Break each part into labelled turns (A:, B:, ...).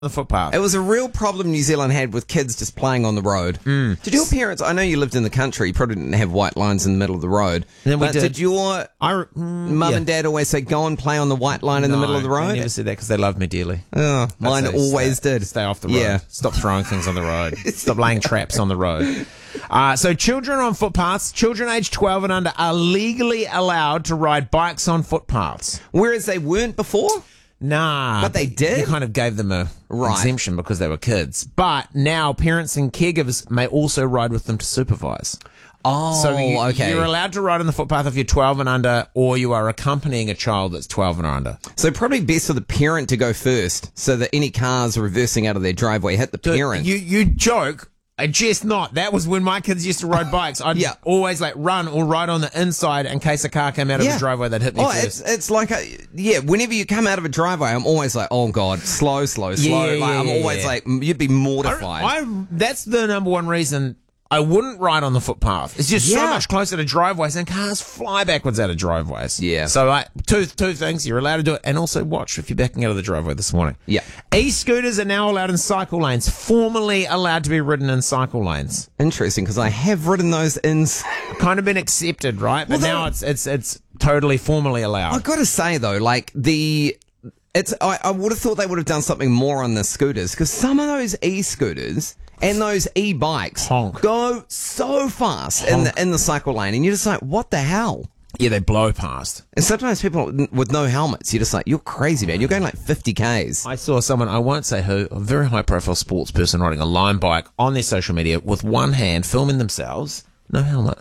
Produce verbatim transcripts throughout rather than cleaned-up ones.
A: the footpath.
B: It was a real problem New Zealand had with kids just playing on the road.
A: Mm.
B: Did your parents, I know you lived in the country, you probably didn't have white lines in the middle of the road.
A: Then we
B: but
A: did.
B: did your
A: I, mm,
B: mum
A: yeah.
B: and dad always say, go and play on the white line in
A: no,
B: the middle of the road?
A: They never said that because they loved me dearly.
B: Oh, mine
A: I'd say
B: always
A: stay,
B: did.
A: Stay off the road.
B: Yeah.
A: Stop throwing things on the road. Stop laying traps on the road. Uh, so children on footpaths, children aged twelve and under are legally allowed to ride bikes on footpaths.
B: Whereas they weren't before?
A: Nah.
B: But they did?
A: You kind of gave them a
B: Right.
A: exemption because they were kids. But now parents and caregivers may also ride with them to supervise.
B: Oh,
A: So you,
B: okay.
A: you're allowed to ride on the footpath if you're twelve and under, or you are accompanying a child that's twelve and under.
B: So probably best for the parent to go first so that any cars reversing out of their driveway hit the parent.
A: You you joke. I jest not. That was when my kids used to ride bikes. I'd
B: Yeah.
A: always like run or ride on the inside in case a car came out of
B: Yeah.
A: the driveway that hit me
B: Oh,
A: first.
B: it's it's like a yeah. Whenever you come out of a driveway, I'm always like, oh god, slow, slow, slow.
A: Yeah,
B: like,
A: yeah,
B: I'm
A: yeah,
B: always
A: yeah.
B: like, you'd be mortified.
A: I, I, that's the number one reason I wouldn't ride on the footpath. It's just so
B: Yeah.
A: much closer to driveways, and cars fly backwards out of driveways.
B: Yeah.
A: So, like, two two things: you're allowed to do it, and also watch if you're backing out of the driveway this morning.
B: Yeah.
A: E-scooters are now allowed in cycle lanes. Formerly allowed to be ridden in cycle lanes.
B: Interesting, because I have ridden those in.
A: Kind of been accepted, right? But
B: Well,
A: now
B: that-
A: it's it's it's totally formally allowed.
B: I got to say though, like the. It's. I, I would have thought they would have done something more on the scooters because some of those e-scooters and those e-bikes
A: Honk.
B: go so fast in the in the cycle lane, and you're just like, what the hell?
A: Yeah, they blow past.
B: And sometimes people with no helmets, you're just like, you're crazy, man. You're going like fifty kays.
A: I saw someone, I won't say who, a very high profile sports person riding a Lime bike on their social media with one hand filming themselves, no helmet.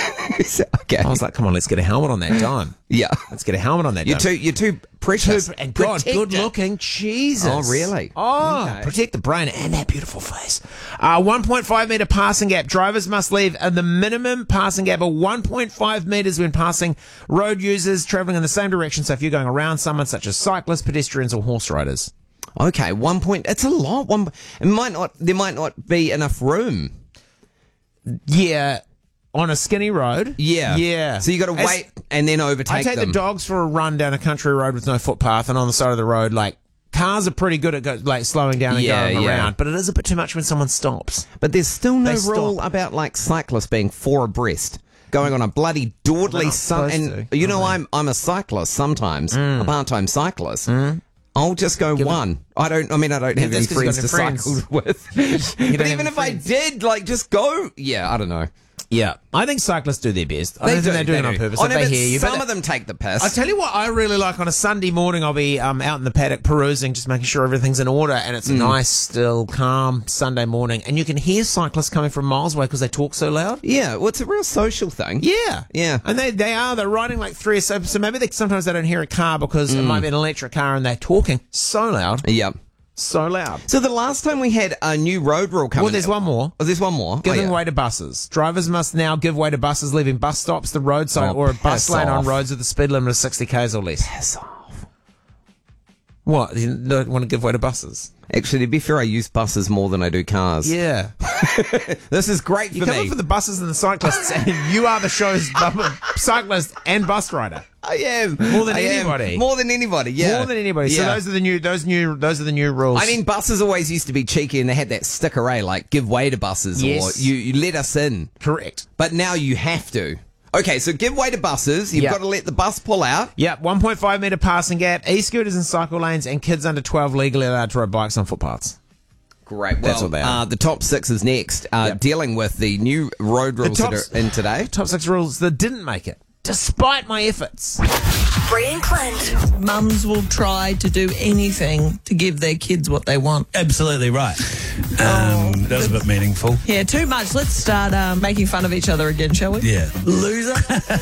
B: Okay.
A: I was like, come on, let's get a helmet on that dime.
B: Yeah.
A: Let's get a helmet on that
B: You're
A: dime.
B: too, you're too precious.
A: Too- and God,
B: Protect
A: good
B: it.
A: looking. Jesus.
B: Oh, really?
A: Oh,
B: Okay.
A: protect the brain and that beautiful face. Uh, one point five metre passing gap. Drivers must leave at the minimum passing gap of one point five metres when passing road users travelling in the same direction. So if you're going around someone such as cyclists, pedestrians or horse riders.
B: Okay, one point. It's a lot. One. It might not. There might not be enough room.
A: Yeah. On a skinny road.
B: Yeah.
A: Yeah.
B: So you got to
A: As-
B: wait and then overtake
A: I take
B: them.
A: the dogs for a run down a country road with no footpath, and on the side of the road, like, cars are pretty good at go, like slowing down and
B: Yeah,
A: going
B: yeah.
A: around, but it is a bit too much when someone stops.
B: But there's still no
A: They
B: rule
A: stop.
B: about like cyclists being four abreast, going on a bloody dawdly.
A: not
B: Sun-
A: supposed
B: and
A: to,
B: you
A: are
B: know,
A: they?
B: I'm I'm a cyclist sometimes, a part-time cyclist. I'll just go
A: Give it-
B: one. I don't. I mean, I don't have any
A: that's 'cause you've
B: friends to
A: got no
B: cycle with.
A: You
B: but
A: don't
B: even
A: have
B: if
A: any
B: I
A: friends.
B: did, like, just go. Yeah, I don't know.
A: Yeah, I think cyclists do their best. I don't think they're doing it on purpose.
B: I
A: if
B: know,
A: they
B: but
A: hear you,
B: some
A: but
B: of them take the piss.
A: I tell you what, I really like on a Sunday morning. I'll be um, out in the paddock perusing, just making sure everything's in order, and it's a nice, still, calm Sunday morning, and you can hear cyclists coming from miles away because they talk so loud.
B: Yeah, well, it's a real social thing.
A: Yeah,
B: Yeah.
A: and they they are they're riding like three. So, so maybe they sometimes they don't hear a car because it might be an electric car, and they're talking so loud,
B: Yeah.
A: so loud.
B: So the last time we had a new road rule coming.
A: Well, there's one more.
B: Oh, there's one more.
A: Giving
B: oh, yeah.
A: way to buses. Drivers must now give way to buses leaving bus stops, the roadside,
B: Oh,
A: or a bus
B: piss
A: lane on
B: off.
A: roads with a speed limit of sixty k's or less.
B: Piss off.
A: What? You don't want to give way to buses?
B: Actually, to be fair, I use buses more than I do cars.
A: Yeah.
B: This is great
A: You
B: for
A: come
B: me.
A: in for the buses and the cyclists, and you are the show's bu- cyclist and bus rider.
B: I am
A: More than
B: I am.
A: anybody.
B: More than anybody. Yeah.
A: More than anybody. So
B: Yeah.
A: those are the new, those new, those are the new rules.
B: I mean, buses always used to be cheeky, and they had that sticker, eh? Like, give way to buses,
A: Yes.
B: or you, you let us in.
A: correct.
B: But now you have to. Okay, so give way to buses. You've
A: Yeah.
B: got to let the bus pull out.
A: Yep, one point five metre passing gap, e-scooters and cycle lanes, and kids under twelve legally allowed to ride bikes on footpaths.
B: Great. Well,
A: That's what they are.
B: Uh, the top six is next, uh,
A: Yep.
B: dealing with the new road rules that
A: tops-
B: are in today.
A: Top six rules that didn't make it, despite my efforts.
C: Bree and Clint.
D: Mums will try to do anything to give their kids what they want.
E: Absolutely right. Um, that was a bit meaningful.
D: Yeah, too much. Let's start um, making fun of each other again, shall we?
E: Yeah.
D: Loser.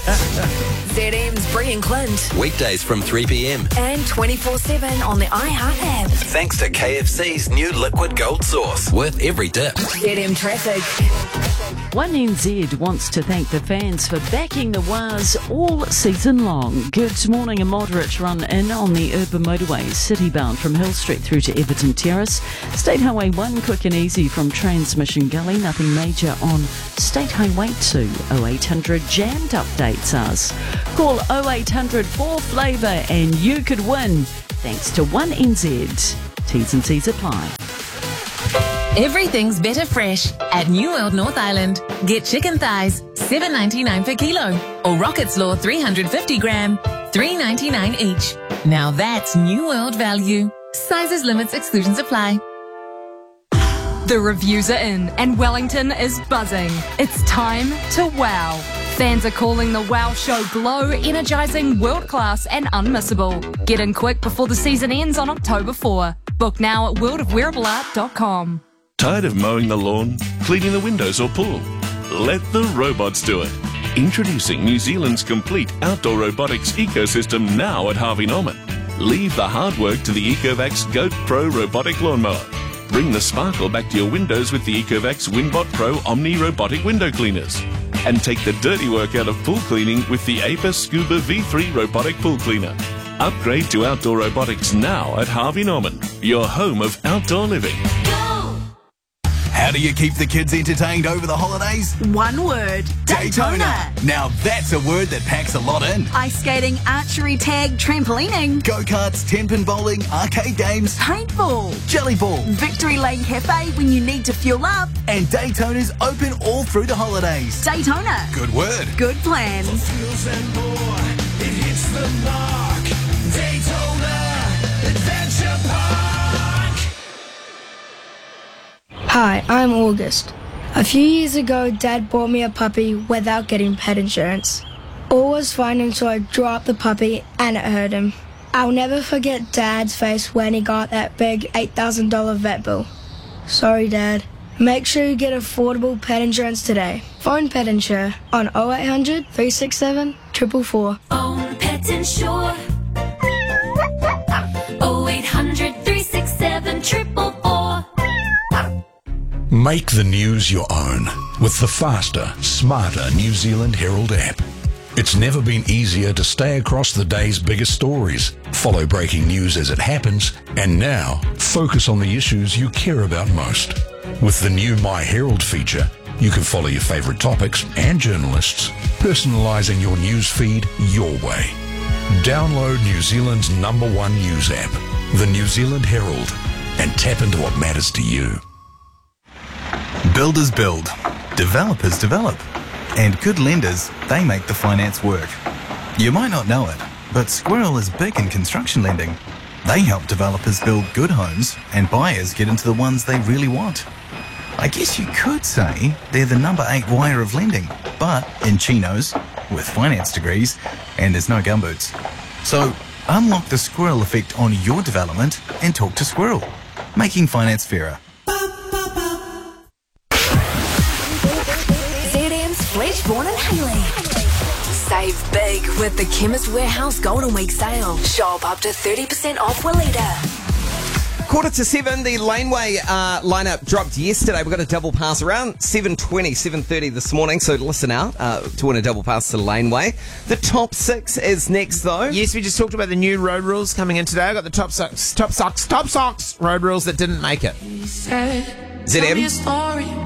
C: Z M's Bree and Clint.
F: Weekdays from three p.m.
C: And twenty-four seven on the iHeart app.
F: Thanks to K F C's new liquid gold sauce. Worth every dip.
C: Z M traffic.
G: one N Z wants to thank the fans for backing the Waz all season long. Good morning. A moderate run in on the urban motorways, city-bound from Hill Street through to Everton Terrace. State Highway one, quick and easy from Transmission Gully. Nothing major on State Highway two. oh eight hundred jammed updates us. Call oh eight hundred four flavour and you could win. Thanks to one N Z. T's and C's apply.
H: Everything's better fresh at New World North Island. Get chicken thighs, seven ninety-nine per kilo, or rocket slaw three hundred fifty gram, three ninety-nine each. Now that's New World value. Sizes, limits, exclusions apply.
I: The reviews are in and Wellington is buzzing. It's time to wow. Fans are calling the WOW Show Glow, energising, world-class and unmissable. Get in quick before the season ends on October fourth. Book now at world of wearable art dot com.
J: Tired of mowing the lawn, cleaning the windows or pool? Let the robots do it. Introducing New Zealand's complete outdoor robotics ecosystem now at Harvey Norman. Leave the hard work to the Ecovacs Goat Pro robotic lawnmower. Bring the sparkle back to your windows with the Ecovacs Winbot Pro Omni robotic window cleaners. And take the dirty work out of pool cleaning with the Aper Scuba V three robotic pool cleaner. Upgrade to outdoor robotics now at Harvey Norman, your home of outdoor living.
F: How do you keep the kids entertained over the holidays?
K: One word. Daytona.
F: Now that's a word that packs a lot in.
K: Ice skating, archery, tag, trampolining.
F: Go-karts, ten-pin bowling, arcade games.
K: Paintball.
F: Jelly ball.
K: Victory Lane Cafe when you need to fuel up.
F: And Daytona's open all through the holidays.
K: Daytona.
F: Good word.
K: Good plan.
L: For thrills and more, it hits the mark. Daytona Adventure Park.
M: Hi, I'm August. A few years ago, Dad bought me a puppy without getting pet insurance. All was fine until I dropped the puppy and it hurt him. I'll never forget Dad's face when he got that big eight thousand dollars vet bill. Sorry, Dad. Make sure you get affordable pet insurance today. Phone Pet Insure on oh eight hundred, three six seven, four four four.
N: Phone Pet Insure. oh eight hundred, three six seven, four four four.
O: Make the news your own with the faster, smarter New Zealand Herald app. It's never been easier to stay across the day's biggest stories, follow breaking news as it happens, and now focus on the issues you care about most. With the new My Herald feature, you can follow your favourite topics and journalists, personalising your news feed your way. Download New Zealand's number one news app, the New Zealand Herald, and tap into what matters to you.
P: Builders build, developers develop, and good lenders, they make the finance work. You might not know it, but Squirrel is big in construction lending. They help developers build good homes and buyers get into the ones they really want. I guess you could say they're the number eight wire of lending, but in chinos, with finance degrees, and there's no gumboots. So unlock the Squirrel effect on your development and talk to Squirrel, making finance fairer.
C: Fleshborn and Haley. Save big with the Chemist Warehouse Golden Week sale. Shop up to thirty percent off Wellita.
B: Quarter to seven, the Laneway uh, lineup dropped yesterday. We've got a double pass around seven twenty, seven thirty this morning, so listen out uh, to win a double pass to Laneway. The top six is next, though.
A: Yes, we just talked about the new road rules coming in today. I got the top socks, top socks, top socks road rules that didn't make it.
B: Z M?